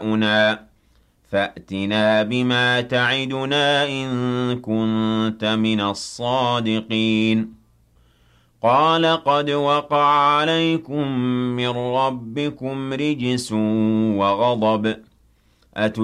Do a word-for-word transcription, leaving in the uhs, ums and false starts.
آبَاؤُنَا فَأْتِنَا بِمَا تَعِدُنَا إِن كُنتَ مِنَ الصَّادِقِينَ قَالَ قَدْ وَقَعَ عَلَيْكُم مِّن رَّبِّكُمْ رِجْسٌ وَغَضَبٌ